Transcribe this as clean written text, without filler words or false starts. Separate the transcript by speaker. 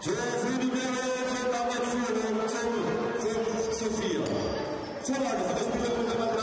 Speaker 1: So, für die Mehrheit damit Führung zum 5:4. So, Leute, für das Spiel